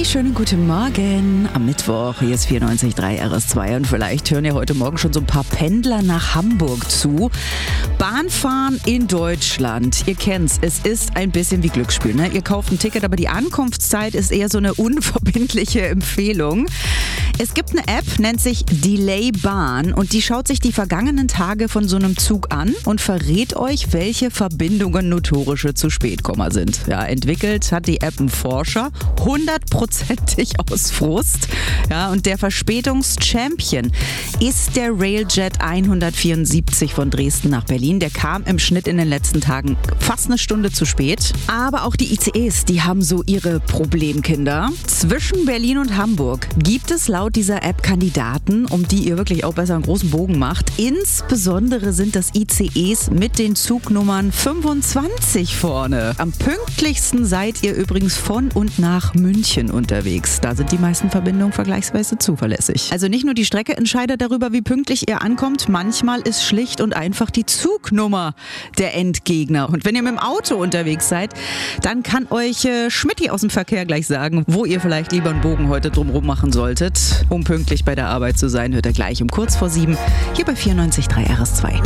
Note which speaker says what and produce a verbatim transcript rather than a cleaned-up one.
Speaker 1: Hey, schönen guten Morgen am Mittwoch. Hier ist vierundneunzig Komma drei R S zwei und vielleicht hören ja heute Morgen schon so ein paar Pendler nach Hamburg zu. Bahnfahren in Deutschland, ihr kennt's, es ist ein bisschen wie Glücksspiel, ne? Ihr kauft ein Ticket, aber die Ankunftszeit ist eher so eine unverbindliche Empfehlung. Es gibt eine App, nennt sich Delay Bahn und die schaut sich die vergangenen Tage von so einem Zug an und verrät euch, welche Verbindungen notorische Zu-Spät-Komma sind. Ja, entwickelt hat die App ein Forscher, hundertprozentig aus Frust. Ja, und der Verspätungs-Champion ist der Railjet hundertvierundsiebzig von Dresden nach Berlin. Der kam im Schnitt in den letzten Tagen fast eine Stunde zu spät. Aber auch die I C Es, die haben so ihre Problemkinder. Zwischen Berlin und Hamburg gibt es laut dieser App Kandidaten, um die ihr wirklich auch besser einen großen Bogen macht. Insbesondere sind das I C Es mit den Zugnummern fünfundzwanzig vorne. Am pünktlichsten seid ihr übrigens von und nach München unterwegs. Da sind die meisten Verbindungen vergleichsweise zuverlässig. Also nicht nur die Strecke entscheidet darüber, wie pünktlich ihr ankommt, manchmal ist schlicht und einfach die Zugnummer der Endgegner. Und wenn ihr mit dem Auto unterwegs seid, dann kann euch äh, Schmidti aus dem Verkehr gleich sagen, wo ihr vielleicht lieber einen Bogen heute drumherum machen solltet. Um pünktlich bei der Arbeit zu sein, hört er gleich um kurz vor sieben hier bei vierundneunzig Komma drei R S zwei.